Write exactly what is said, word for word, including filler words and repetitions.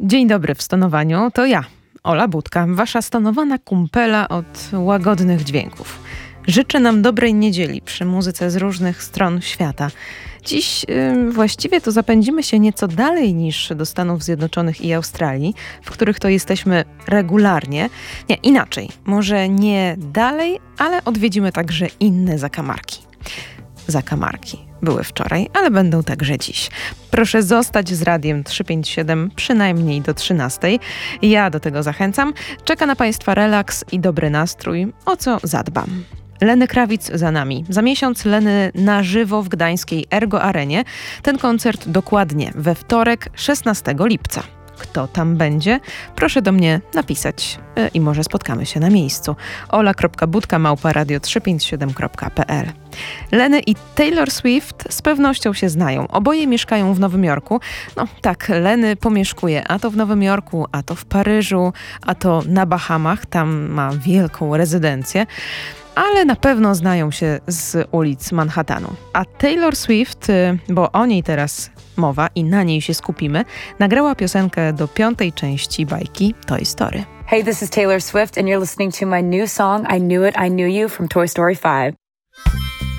Dzień dobry w stonowaniu, to ja, Ola Budka, wasza stonowana kumpela od łagodnych dźwięków. Życzę nam dobrej niedzieli przy muzyce z różnych stron świata. Dziś yy, właściwie to zapędzimy się nieco dalej niż do Stanów Zjednoczonych i Australii, w których to jesteśmy regularnie. Nie, inaczej, może nie dalej, ale odwiedzimy także inne zakamarki. Zakamarki były wczoraj, ale będą także dziś. Proszę zostać z Radiem trzysta pięćdziesiąt siedem przynajmniej do trzynastej. Ja do tego zachęcam. Czeka na Państwa relaks i dobry nastrój, o co zadbam. Lenny Kravitz za nami. Za miesiąc Lenny na żywo w gdańskiej Ergo Arenie. Ten koncert dokładnie we wtorek, szesnastego lipca. Kto tam będzie? Proszę do mnie napisać yy, i może spotkamy się na miejscu. ola kropka budka małpa radio trzysta pięćdziesiąt siedem kropka p l. Lenny i Taylor Swift z pewnością się znają. Oboje mieszkają w Nowym Jorku. No tak, Lenny pomieszkuje a to w Nowym Jorku, a to w Paryżu, a to na Bahamach. Tam ma wielką rezydencję. Ale na pewno znają się z ulic Manhattanu. A Taylor Swift, bo o niej teraz mowa i na niej się skupimy, nagrała piosenkę do piątej części bajki Toy Story. Hey, this is Taylor Swift and you're listening to my new song, I Knew It, I Knew You from Toy Story five.